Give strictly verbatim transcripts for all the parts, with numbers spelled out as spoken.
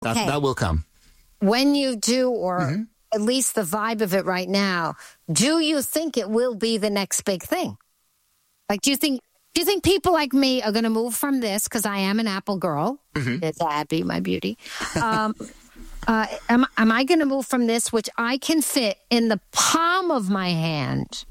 That, okay. that will come. When you do, or Mm-hmm. at least the vibe of it right now, do you think it will be the next big thing? Like, do you think do you think people like me are going to move from this, because I am an Apple girl? Mm-hmm. It's Abby, my beauty. Um, uh, am, am I going to move from this, which I can fit in the palm of my hand,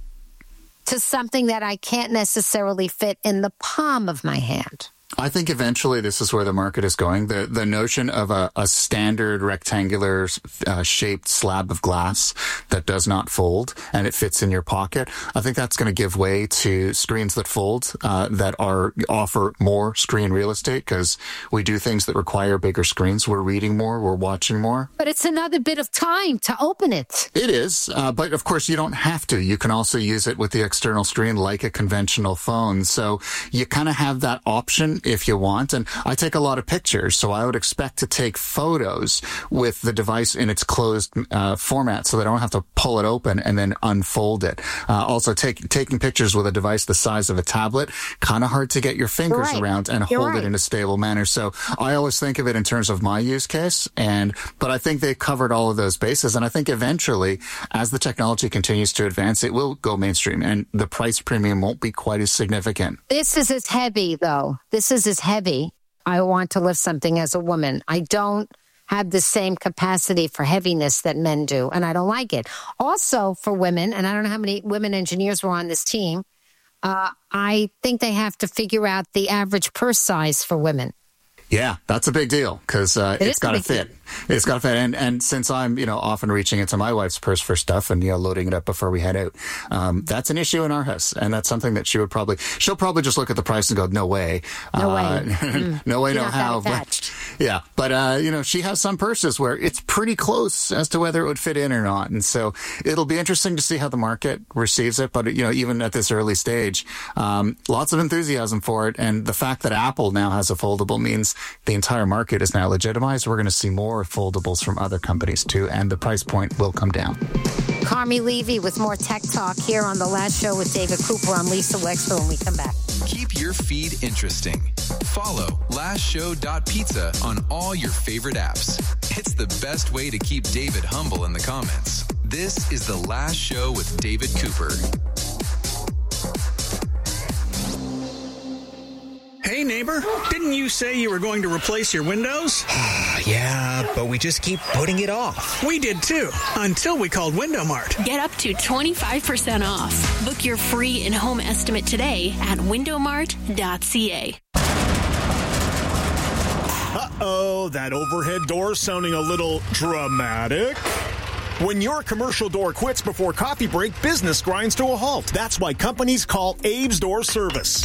to something that I can't necessarily fit in the palm of my hand? I think eventually this is where the market is going. The the notion of a, a standard rectangular uh, shaped slab of glass that does not fold and it fits in your pocket, I think that's going to give way to screens that fold, uh, that are offer more screen real estate, because we do things that require bigger screens. We're reading more, we're watching more. But it's another bit of time to open it. It is, uh, but of course you don't have to. You can also use it with the external screen like a conventional phone. So you kind of have that option if you want. And I take a lot of pictures, so I would expect to take photos with the device in its closed uh, format, so that I don't have to pull it open and then unfold it. Uh, also, take, taking pictures with a device the size of a tablet, kind of hard to get your fingers right. around and You're hold right. it in a stable manner. So I always think of it in terms of my use case. And but I think they covered all of those bases. And I think eventually, as the technology continues to advance, it will go mainstream, and the price premium won't be quite as significant. This is as heavy, though. This is as heavy. I want to lift something as a woman. I don't have the same capacity for heaviness that men do, and I don't like it. Also, for women, and I don't know how many women engineers were on this team, uh, I think they have to figure out the average purse size for women. Yeah, that's a big deal, because uh, It it's is a got to big fit. deal. It's got to fit. And, and since I'm, you know, often reaching into my wife's purse for stuff and, you know, loading it up before we head out, um, that's an issue in our house. And that's something that she would probably, she'll probably just look at the price and go, no way. No uh, way. Mm. no way, You're no not how. that But, attached. yeah. But, uh, you know, she has some purses where it's pretty close as to whether it would fit in or not. And so it'll be interesting to see how the market receives it. But, you know, even at this early stage, um, lots of enthusiasm for it. And the fact that Apple now has a foldable means the entire market is now legitimized. We're going to see more foldables from other companies too, and the price point will come down. Carmi Levy with more Tech Talk here on The Last Show with David Cooper. I'm Lisa Wexler when we come back. Keep your feed interesting. Follow last show dot pizza on all your favorite apps. It's the best way to keep David humble in the comments. This is The Last Show with David Cooper. Hey, neighbor, didn't you say you were going to replace your windows? Yeah, but we just keep putting it off. We did too, until we called Window Mart. Get up to twenty-five percent off. Book your free in-home estimate today at window mart dot c a. Uh-oh, that overhead door sounding a little dramatic. When your commercial door quits before coffee break, business grinds to a halt. That's why companies call Abe's Door Service.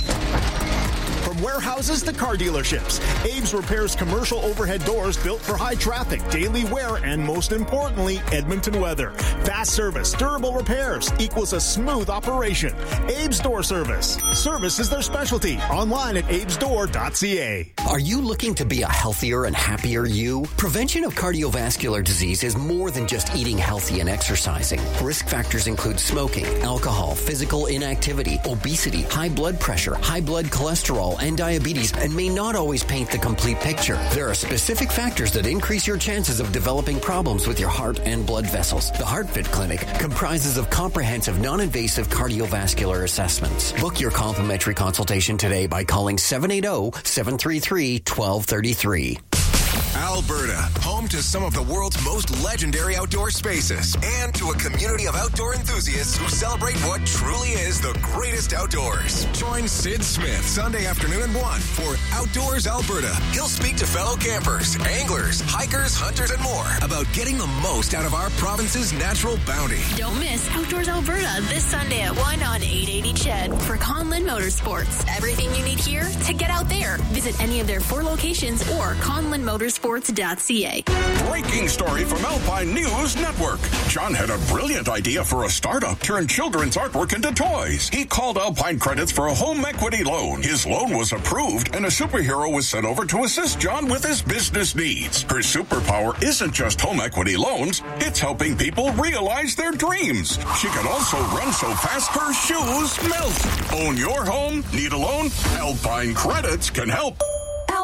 From warehouses to car dealerships, Abe's repairs commercial overhead doors built for high traffic, daily wear, and most importantly, Edmonton weather. Fast service, durable repairs equals a smooth operation. Abe's Door Service. Service is their specialty. Online at abes door dot c a. Are you looking to be a healthier and happier you? Prevention of cardiovascular disease is more than just eating healthy and exercising. Risk factors include smoking, alcohol, physical inactivity, obesity, high blood pressure, high blood cholesterol, and diabetes, and may not always paint the complete picture. There are specific factors that increase your chances of developing problems with your heart and blood vessels. The HeartFit Clinic comprises of comprehensive, non-invasive cardiovascular assessments. Book your complimentary consultation today by calling seven eight zero, seven three three, one two three three. Alberta, home to some of the world's most legendary outdoor spaces and to a community of outdoor enthusiasts who celebrate what truly is the greatest outdoors. Join Sid Smith Sunday afternoon at one for Outdoors Alberta. He'll speak to fellow campers, anglers, hikers, hunters, and more about getting the most out of our province's natural bounty. Don't miss Outdoors Alberta this Sunday at one on eight eighty C H E D for Conlin Motorsports. Everything you need here to get out there. Visit any of their four locations or conlin motorsports dot c a. Breaking story from Alpine News Network. John had a brilliant idea for a startup. Turn children's artwork into toys. He called Alpine Credits for a home equity loan. His loan was approved, and a superhero was sent over to assist John with his business needs. Her superpower isn't just home equity loans. It's helping people realize their dreams. She can also run so fast her shoes melt. Own your home? Need a loan? Alpine Credits can help.